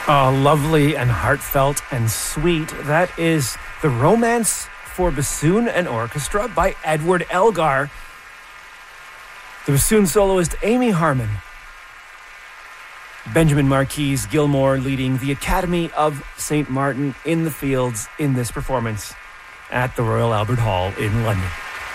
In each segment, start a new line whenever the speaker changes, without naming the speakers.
Oh, lovely and heartfelt and sweet. That is The Romance for Bassoon and Orchestra by Edward Elgar. The bassoon soloist Amy Harmon. Benjamin Marquise Gilmore leading the Academy of St. Martin in the Fields in this performance at the Royal Albert Hall in London.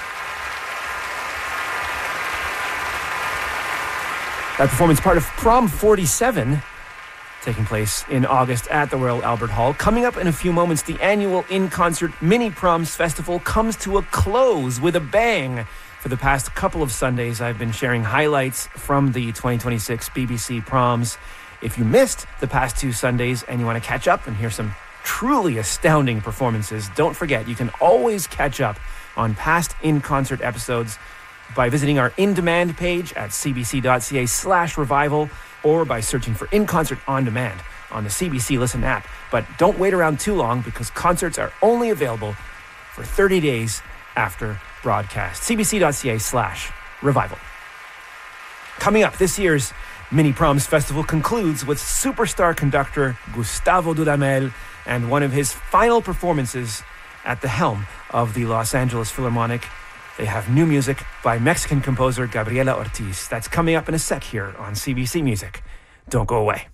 That performance part of Prom 47, taking place in August at the Royal Albert Hall. Coming up in a few moments, the annual In-Concert Mini Proms Festival comes to a close with a bang. For the past couple of Sundays, I've been sharing highlights from the 2026 BBC Proms. If you missed the past two Sundays and you want to catch up and hear some truly astounding performances, don't forget, you can always catch up on past in-concert episodes by visiting our in-demand page at cbc.ca/revival or by searching for In-Concert On Demand on the CBC Listen app. But don't wait around too long because concerts are only available for 30 days after broadcast. cbc.ca/revival. Coming up, this year's Mini Proms Festival concludes with superstar conductor Gustavo Dudamel and one of his final performances at the helm of the Los Angeles Philharmonic. They have new music by Mexican composer Gabriela Ortiz. That's coming up in a sec here on CBC Music. Don't go away.